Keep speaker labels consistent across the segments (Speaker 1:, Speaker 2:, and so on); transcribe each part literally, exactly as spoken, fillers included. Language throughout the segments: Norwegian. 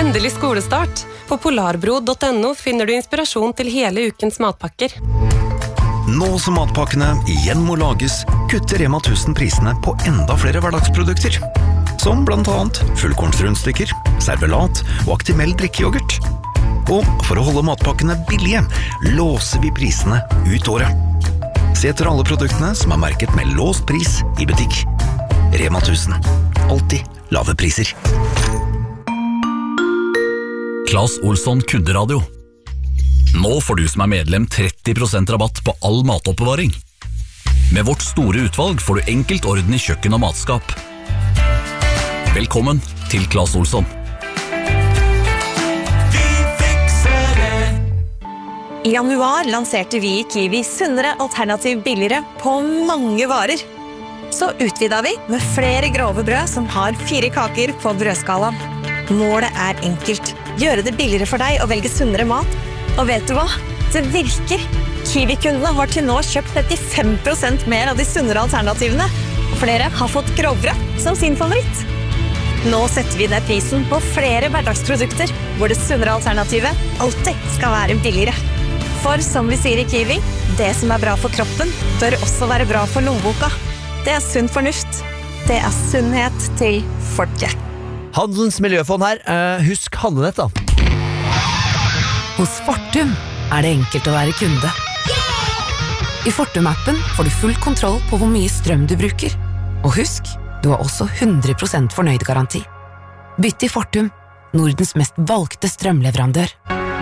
Speaker 1: Endelig skolestart. På polarbro punktum no finner du inspirasjon til hele ukens matpakker.
Speaker 2: Nå som matpakkene igjen må lages, kutter Rema tusen prisene på enda flere hverdagsprodukter. Som blant annet fullkornsrundstykker, servelat og Actimel drikkejoghurt. Og for å holde matpakkene billige, låser vi prisene ut året. Se etter alle produktene som er merket med låst pris i butikk. Rema tusen. Alltid lave priser.
Speaker 3: Claes Olsson kunderadio. Nå får du som er medlem tretti prosent rabatt på all matoppbevaring. Med vårt store utvalg får du enkelt orden i kjøkken og matskap. Velkommen til Claes Olsson.
Speaker 4: I januar lanserte vi i Kiwi sunnere alternativ billigere på mange varer. Så utvidet vi med flere grove brød som har fire kaker på brødskalaen. Målet er enkelt. Gjøre det billigere for deg å velge sunnere mat. Og vet du hva? Det virker. Kiwi-kundene har til nå kjøpt trettifem prosent mer av de sunnere alternativene. Og flere har fått grovbrød som sin favoritt. Nå setter vi ned prisen på flere hverdagsprodukter, hvor det sunnere alternativet alltid skal være billigere. For som vi sier i Kiwi, det som er bra for kroppen, bør også være bra for lommeboka. Det er sunn fornuft. Det er sunnhet til folket.
Speaker 5: Handelens miljøfond her. Uh, husk handlenett da.
Speaker 6: Hos Fortum er det enkelt å være kunde. I Fortum-appen får du full kontroll på hvor mye strøm du bruker. Og husk, du har også hundre prosent fornøyd garanti. Bytt til Fortum, Nordens mest valgte strømleverandør.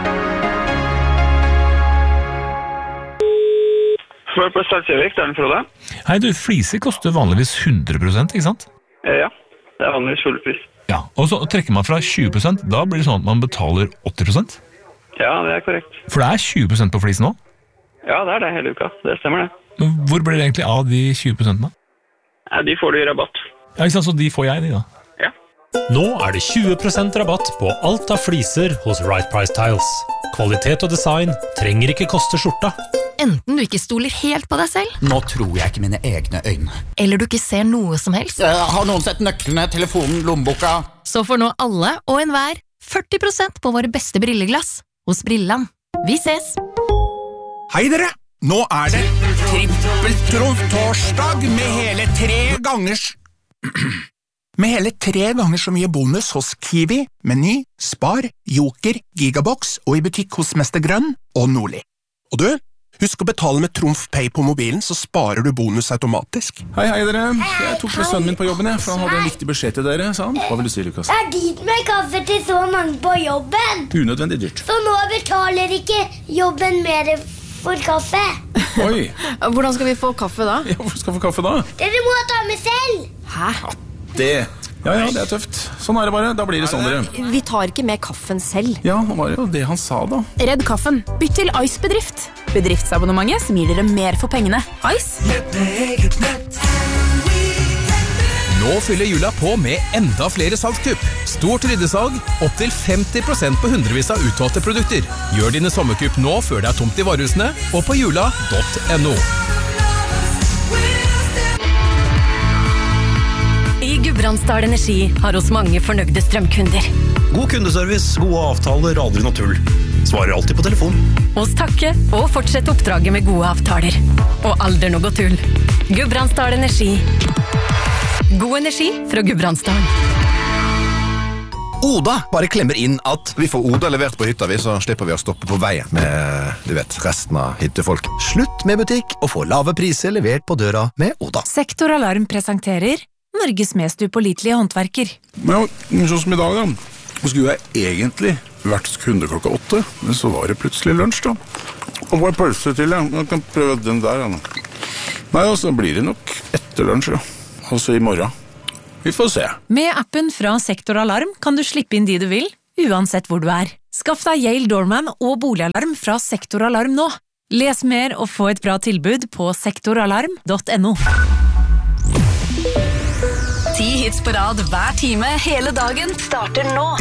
Speaker 7: For på Stadsjøvik, det er den Frode.
Speaker 8: Hei du, fliser koster vanligvis hundre prosent, ikke sant?
Speaker 7: Ja, det er vanligvis full pris.
Speaker 8: Ja, og så trekker man fra tjue prosent, da blir det sånn at man betaler åtti prosent?
Speaker 7: Ja, det er korrekt.
Speaker 8: For det er tjue prosent på flis nå?
Speaker 7: Ja, det er det hele uka, det stemmer det.
Speaker 8: Men hvor blir det egentlig av de tjue prosent da?
Speaker 7: Ja, de får du i rabatt.
Speaker 8: Ja, ikke sant, så de får jeg de da?
Speaker 7: Ja.
Speaker 9: Nå er det tjue prosent rabatt på alt av fliser hos Right Price Tiles. Kvalitet og design trenger ikke koste skjorta.
Speaker 10: Enten du ikke stoler helt på deg selv,
Speaker 11: nå tror jeg ikke mine egne øyne,
Speaker 10: eller du ikke ser noe som helst.
Speaker 11: Har noen sett nøklene, telefonen, lommeboka?
Speaker 10: Så får nå alle og enhver førti prosent på våre beste brilleglass hos Brilland. Vi ses!
Speaker 12: Hei dere! Nå er det trippeltrumf torsdag med hele tre gangers med hele tre ganger så mye bonus hos Kiwi, Meny, Spar, Joker, Gigabox og i butikk hos Mester Grønn og Nordli. Og du, husk å betale med Trumf Pay på mobilen, så sparer du bonus automatisk.
Speaker 13: Hei, hei dere. Jeg tok med sønnen min på jobben, jeg, for han hadde en viktig beskjed til dere, sa han. Hva vil du si, Lukas?
Speaker 14: Det er dyrt med kaffe til så mange på jobben.
Speaker 13: Unødvendig dyrt.
Speaker 14: Så nå betaler ikke jobben mer for kaffe.
Speaker 13: Oi.
Speaker 15: Hvordan skal vi få kaffe da?
Speaker 13: Ja, hvor skal vi få kaffe da?
Speaker 14: Dere må ta med selv.
Speaker 15: Hæ?
Speaker 13: Ja, det... Ja, ja, det er tøft. Sånn er det bare. Da blir det sånn, dere.
Speaker 15: Vi tar ikke med kaffen selv.
Speaker 13: Ja, det var jo det han sa da.
Speaker 15: Redd kaffen. Bytt til Ice Bedrift. Bedriftsabonnementet som gir dere mer for pengene. Ice.
Speaker 16: Nå fyller jula på med enda flere salgskupp. Stort ryddesalg, opp til femti prosent på hundrevis av utvalgte produkter. Gjør dine sommerkupp nå før det er tomt i varehusene, og på jula punktum no.
Speaker 1: Gudbrandsdal Energi har hos mange fornøyde strømkunder.
Speaker 2: God kundeservice, gode avtaler, aldri noe tull. Svarer alltid på telefon.
Speaker 1: Hos takke og fortsett oppdraget med gode avtaler. Og aldri noe tull. Gudbrandsdal Energi. God energi fra Gudbrandsdal.
Speaker 17: Oda bare klemmer inn at vi får Oda levert på hytta vi, så slipper vi å stoppe på veien med, du vet, resten av hyttefolk. Slutt med butikk og få lave priser levert på døra med Oda.
Speaker 18: Sektoralarm presenterer Norges mest upålitelige håndverker.
Speaker 13: Ja, sånn som i dag da. Så skulle jeg egentlig vært kunde klokka åtte, men så var det plutselig lunsj da. Og hva er pølse til, ja? Jeg kan prøve den der, ja. Nei, altså blir det nok etter lunsj, ja. Altså i morgen. Vi får se.
Speaker 18: Med appen fra Sektoralarm kan du slippe inn de du vil, uansett hvor du er. Skaff deg Yale Doorman og boligalarm fra Sektoralarm nå. Les mer og få et bra tilbud på sektoralarm punktum no.
Speaker 19: Ti hits på rad hver time hele dagen starter nå.